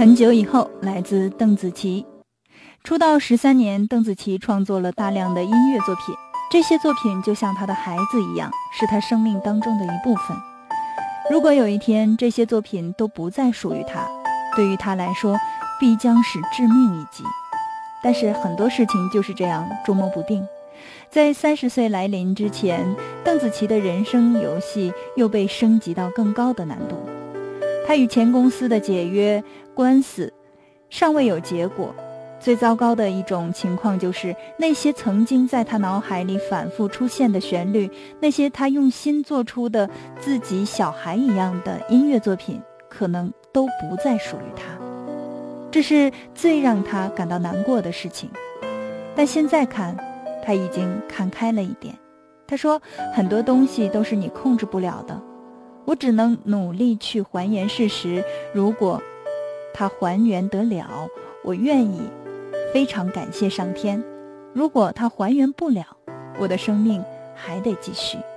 很久以后，来自邓紫棋。出道13年，邓紫棋创作了大量的音乐作品，这些作品就像她的孩子一样，是她生命当中的一部分。如果有一天这些作品都不再属于她，对于她来说必将是致命一击。但是很多事情就是这样捉摸不定。在30岁来临之前，邓紫棋的人生游戏又被升级到更高的难度。她与前公司的解约官司尚未有结果，最糟糕的一种情况就是那些曾经在她脑海里反复出现的旋律，那些她用心做出的自己小孩一样的音乐作品，可能都不再属于她。这是最让她感到难过的事情。但现在看，她已经看开了一点。她说，很多东西都是你控制不了的，我只能努力去还原事实，如果它还原得了，我愿意非常感谢上天；如果它还原不了，我的生命还得继续。